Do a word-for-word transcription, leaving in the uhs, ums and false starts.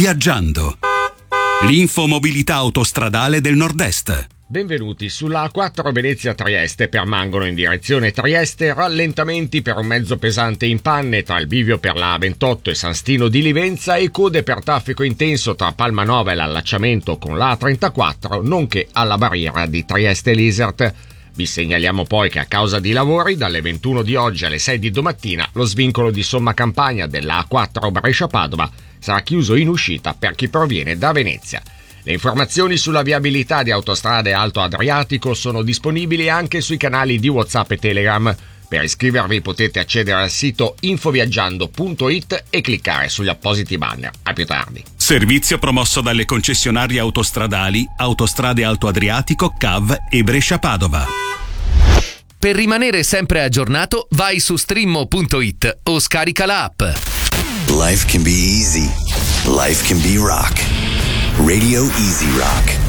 Viaggiando. L'infomobilità autostradale del Nord-Est. Benvenuti. Sulla A quattro Venezia-Trieste permangono in direzione Trieste rallentamenti per un mezzo pesante in panne tra il bivio per la A ventotto e San Stino di Livenza e code per traffico intenso tra Palmanova e l'allacciamento con la A trentaquattro, nonché alla barriera di Trieste-Lisert. Vi segnaliamo poi che a causa di lavori dalle ventuno di oggi alle sei di domattina lo svincolo di Somma Campagna della A quattro Brescia-Padova sarà chiuso in uscita per chi proviene da Venezia. Le informazioni sulla viabilità di Autostrade Alto Adriatico sono disponibili anche sui canali di WhatsApp e Telegram. Per iscrivervi potete accedere al sito infoviaggiando punto it e cliccare sugli appositi banner. A più tardi. Servizio promosso dalle concessionarie autostradali Autostrade Alto Adriatico, C A V e Brescia-Padova. Per rimanere sempre aggiornato, vai su streammo punto it o scarica la app. Life can be easy. Life can be rock. Radio Easy Rock.